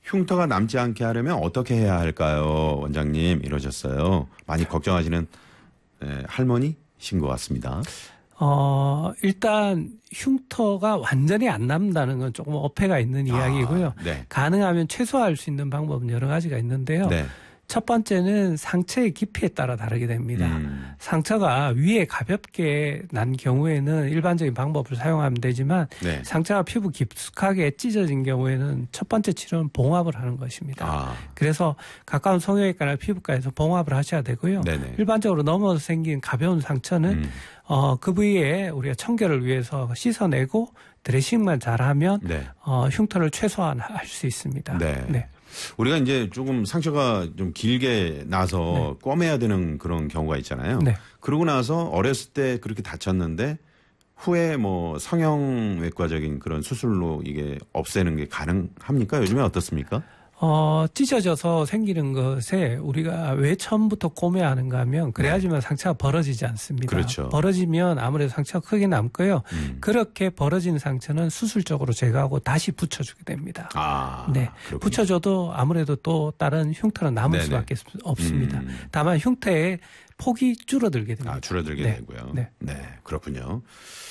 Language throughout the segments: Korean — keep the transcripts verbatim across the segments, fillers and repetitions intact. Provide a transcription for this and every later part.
흉터가 남지 않게 하려면 어떻게 해야 할까요? 원장님 이러셨어요. 많이 걱정하시는 네, 할머니신 것 같습니다. 어, 일단 흉터가 완전히 안 남는다는 건 조금 어폐가 있는 이야기고요. 아, 네. 가능하면 최소화할 수 있는 방법은 여러 가지가 있는데요. 네. 첫 번째는 상처의 깊이에 따라 다르게 됩니다. 음. 상처가 위에 가볍게 난 경우에는 일반적인 방법을 사용하면 되지만 네. 상처가 피부 깊숙하게 찢어진 경우에는 첫 번째 치료는 봉합을 하는 것입니다. 아. 그래서 가까운 성형외과나 피부과에서 봉합을 하셔야 되고요. 네네. 일반적으로 넘어서 생긴 가벼운 상처는 음. 어, 그 부위에 우리가 청결을 위해서 씻어내고 드레싱만 잘하면 네. 어, 흉터를 최소화할 수 있습니다. 네. 네. 우리가 이제 조금 상처가 좀 길게 나서 네. 꿰매야 되는 그런 경우가 있잖아요. 네. 그러고 나서 어렸을 때 그렇게 다쳤는데 후에 뭐 성형외과적인 그런 수술로 이게 없애는 게 가능합니까? 요즘에 어떻습니까? 어, 찢어져서 생기는 것에 우리가 왜 처음부터 꿰매야 하는가 하면 그래야지만 네. 상처가 벌어지지 않습니다. 그렇죠. 벌어지면 아무래도 상처가 크게 남고요. 음. 그렇게 벌어진 상처는 수술적으로 제거하고 다시 붙여주게 됩니다. 아, 네, 그렇군요. 붙여줘도 아무래도 또 다른 흉터는 남을 네네. 수밖에 없습니다. 음. 다만 흉터의 폭이 줄어들게 됩니다. 아, 줄어들게 네. 되고요. 네. 네, 그렇군요.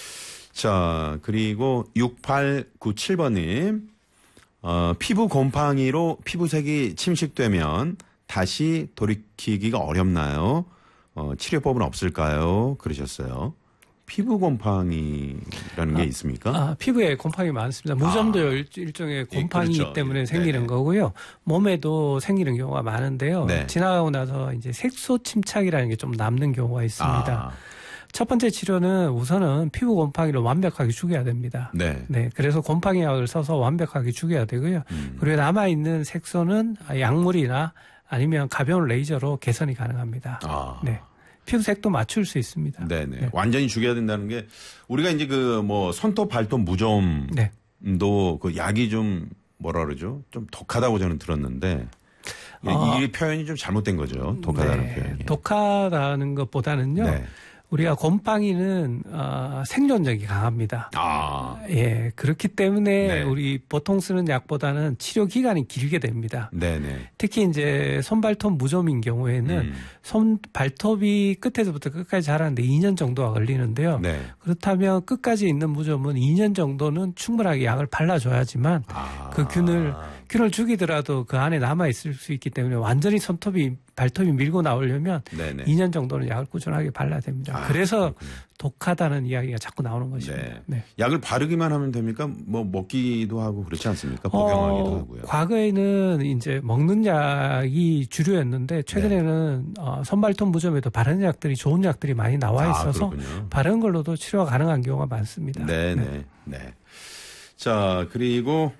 자, 그리고 육팔구칠 번님. 어, 피부 곰팡이로 피부색이 침식되면 다시 돌이키기가 어렵나요? 어, 치료법은 없을까요? 그러셨어요. 피부 곰팡이라는 게 아, 있습니까? 아, 피부에 곰팡이 많습니다. 무좀도 아. 일종의 곰팡이 예, 그렇죠. 때문에 예, 생기는 네네. 거고요. 몸에도 생기는 경우가 많은데요. 네. 지나가고 나서 이제 색소 침착이라는 게 좀 남는 경우가 있습니다. 아. 첫 번째 치료는 우선은 피부 곰팡이를 완벽하게 죽여야 됩니다. 네. 네. 그래서 곰팡이 약을 써서 완벽하게 죽여야 되고요. 음. 그리고 남아있는 색소는 약물이나 아니면 가벼운 레이저로 개선이 가능합니다. 아. 네. 피부색도 맞출 수 있습니다. 네네. 네. 완전히 죽여야 된다는 게 우리가 이제 그 뭐 손톱, 발톱 무좀도 네. 그 약이 좀 뭐라 그러죠? 좀 독하다고 저는 들었는데 아. 이 표현이 좀 잘못된 거죠. 독하다는 네. 표현이. 독하다는 것보다는요. 네. 우리가 곰팡이는 어, 생존력이 강합니다. 아, 예, 그렇기 때문에 네. 우리 보통 쓰는 약보다는 치료 기간이 길게 됩니다. 네네. 특히 이제 손발톱 무좀인 경우에는 음. 손 발톱이 끝에서부터 끝까지 자라는데 이 년 정도가 걸리는데요. 네. 그렇다면 끝까지 있는 무좀은 이 년 정도는 충분하게 약을 발라줘야지만 아. 그 균을 균을 죽이더라도 그 안에 남아 있을 수 있기 때문에 완전히 손톱이 발톱이 밀고 나오려면 네네. 이 년 정도는 약을 꾸준하게 발라야 됩니다. 아, 그래서 그렇군요. 독하다는 이야기가 자꾸 나오는 것입니다. 네. 네. 약을 바르기만 하면 됩니까? 뭐 먹기도 하고 그렇지 않습니까? 복용하기도 어, 하고요. 과거에는 이제 먹는 약이 주류였는데 최근에는 네. 어, 손발톱 무좀에도 바르는 약들이 좋은 약들이 많이 나와 있어서 아, 바른 걸로도 치료가 가능한 경우가 많습니다. 네네. 네. 네. 자, 그리고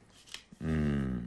음,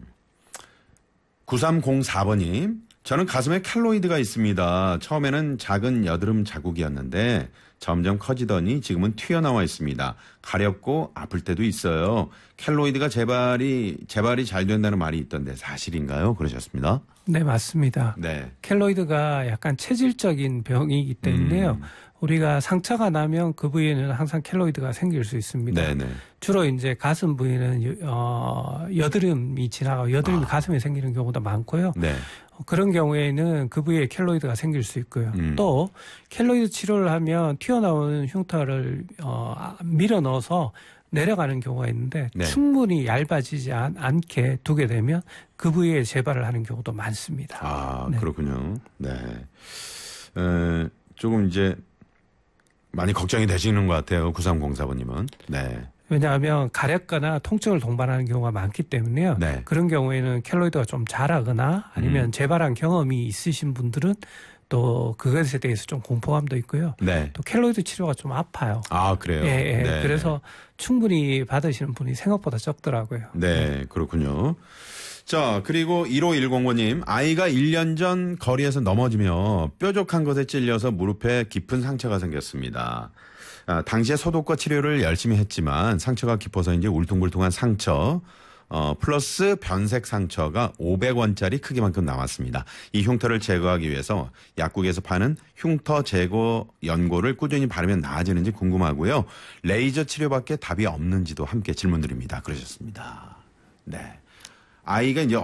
구삼공사 번님. 저는 가슴에 켈로이드가 있습니다. 처음에는 작은 여드름 자국이었는데 점점 커지더니 지금은 튀어나와 있습니다. 가렵고 아플 때도 있어요. 켈로이드가 재발이 재발이 잘 된다는 말이 있던데 사실인가요? 그러셨습니다. 네, 맞습니다. 네. 켈로이드가 약간 체질적인 병이기 때문에요. 음. 우리가 상처가 나면 그 부위에는 항상 켈로이드가 생길 수 있습니다. 네네. 주로 이제 가슴 부위는 어, 여드름이 지나가고 여드름이 아. 가슴에 생기는 경우도 많고요. 네. 그런 경우에는 그 부위에 켈로이드가 생길 수 있고요. 음. 또 켈로이드 치료를 하면 튀어나오는 흉터를 어, 밀어 넣어서 내려가는 경우가 있는데 네. 충분히 얇아지지 않, 않게 두게 되면 그 부위에 재발을 하는 경우도 많습니다. 아, 네. 그렇군요. 네. 에, 조금 이제 많이 걱정이 되시는 것 같아요. 구삼공사 번님은. 네. 왜냐하면 가렵거나 통증을 동반하는 경우가 많기 때문에요. 네. 그런 경우에는 켈로이드가 좀 자라거나 아니면 음. 재발한 경험이 있으신 분들은 또 그것에 대해서 좀 공포감도 있고요. 네. 또 켈로이드 치료가 좀 아파요. 아, 그래요? 예, 예. 네. 그래서 충분히 받으시는 분이 생각보다 적더라고요. 네, 그렇군요. 자, 그리고 일오일공 번님. 아이가 일 년 전 거리에서 넘어지며 뾰족한 것에 찔려서 무릎에 깊은 상처가 생겼습니다. 아, 당시에 소독과 치료를 열심히 했지만 상처가 깊어서 이제 울퉁불퉁한 상처, 어, 플러스 변색 상처가 오백 원짜리 크기만큼 남았습니다. 이 흉터를 제거하기 위해서 약국에서 파는 흉터 제거 연고를 꾸준히 바르면 나아지는지 궁금하고요. 레이저 치료밖에 답이 없는지도 함께 질문드립니다. 그러셨습니다. 네. 아이가 이제